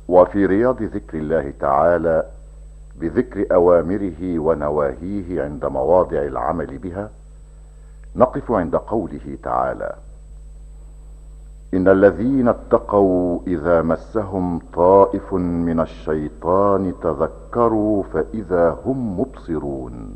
وفي رياض ذكر الله تعالى بذكر اوامره ونواهيه عند مواضع العمل بها، نقف عند قوله تعالى: ان الذين اتقوا اذا مسهم طائف من الشيطان تذكروا فاذا هم مبصرون.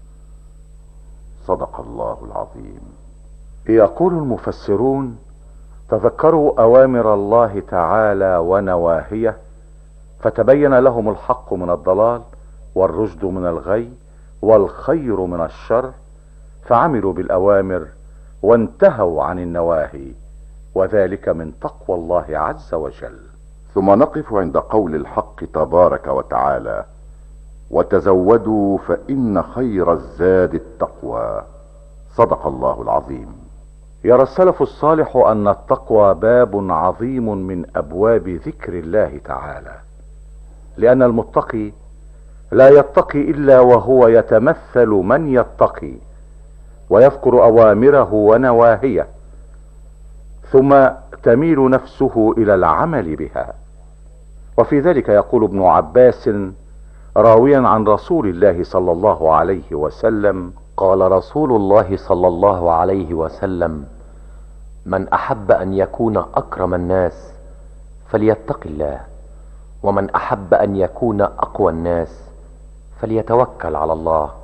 صدق الله العظيم. يقول المفسرون: تذكروا اوامر الله تعالى ونواهيه فتبين لهم الحق من الضلال والرشد من الغي والخير من الشر، فعملوا بالاوامر وانتهوا عن النواهي، وذلك من تقوى الله عز وجل. ثم نقف عند قول الحق تبارك وتعالى: وتزودوا فان خير الزاد التقوى. صدق الله العظيم. يرى السلف الصالح ان التقوى باب عظيم من ابواب ذكر الله تعالى، لان المتقي لا يتقي الا وهو يتمثل من يتقي ويذكر اوامره ونواهيه، ثم تميل نفسه الى العمل بها. وفي ذلك يقول ابن عباس راويا عن رسول الله صلى الله عليه وسلم: قال رسول الله صلى الله عليه وسلم: من احب ان يكون اكرم الناس فليتق الله، ومن احب ان يكون اقوى الناس فليتوكل على الله.